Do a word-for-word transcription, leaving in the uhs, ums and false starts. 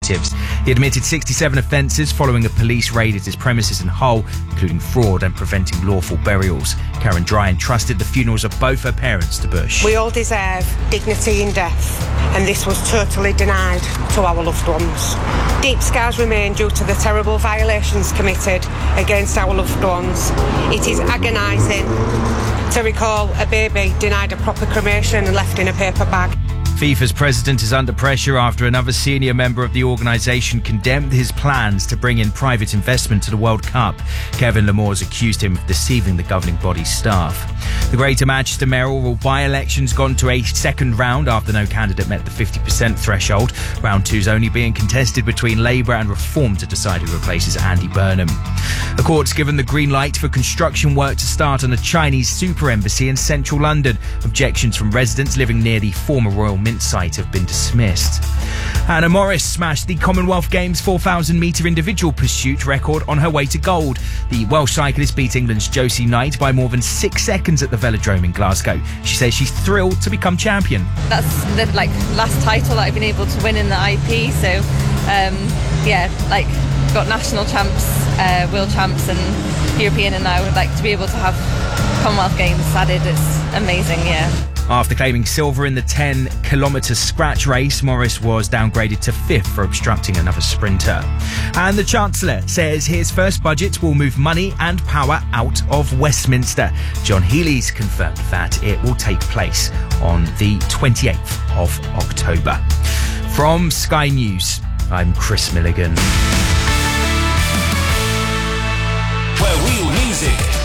detectives. He admitted sixty-seven offences following a police raid at his premises in Hull, including fraud and preventing lawful burials. Karen Dryan trusted the funerals of both her parents to Bush. We all deserve dignity in death, and this was totally denied to our loved ones. Deep scars remain due to the terrible violations committed against our loved ones. It is agonising to recall a baby denied a proper cremation and left in a paper bag. FIFA's president is under pressure after another senior member of the organisation condemned his plans to bring in private investment to the World Cup. Kevin Lamors accused him of deceiving the governing body's staff. The Greater Manchester mayoral by-election's gone to a second round after no candidate met the fifty percent threshold. Round two's only being contested between Labour and Reform to decide who replaces Andy Burnham. The court's given the green light for construction work to start on a Chinese super embassy in central London. Objections from residents living near the former Royal Mint site have been dismissed. Anna Morris smashed the Commonwealth Games four thousand metre individual pursuit record on her way to gold. The Welsh cyclist beat England's Josie Knight by more than six seconds at the Velodrome in Glasgow. She says she's thrilled to become champion. That's the like last title that I've been able to win in the I P, so um, yeah, like got national champs, uh, world champs and European, and I would like to be able to have Commonwealth Games added. It's amazing, yeah. After claiming silver in the ten kilometre scratch race, Morris was downgraded to fifth for obstructing another sprinter. And the Chancellor says his first budget will move money and power out of Westminster. John Healey's confirmed that it will take place on the twenty-eighth of October. From Sky News, I'm Chris Milligan. Where real music